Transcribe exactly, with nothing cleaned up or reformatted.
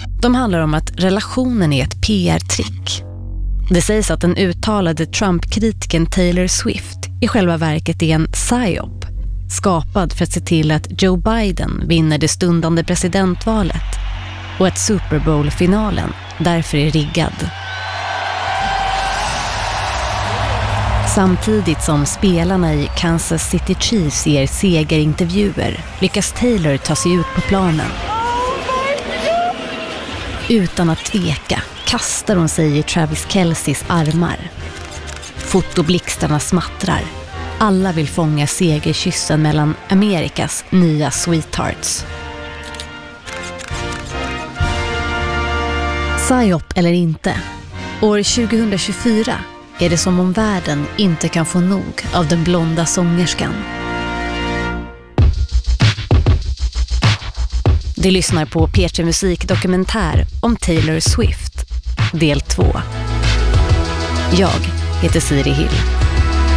De handlar om att relationen är ett P R-trick. Det sägs att den uttalade Trump-kritiken Taylor Swift i själva verket är en psyop, skapad för att se till att Joe Biden vinner det stundande presidentvalet och att Super Bowl-finalen därför är riggad. Samtidigt som spelarna i Kansas City Chiefs ger segerintervjuer lyckas Taylor ta sig ut på planen. Utan att tveka kastar hon sig i Travis Kelce's armar. Fotoblixtarna smattrar. Alla vill fånga segerkyssen mellan Amerikas nya sweethearts. Psyop eller inte, år tjugohundratjugofyra är det som om världen inte kan få nog av den blonda sångerskan. Du lyssnar på P tre Musik dokumentär om Taylor Swift, del två. Jag heter Siri Hill.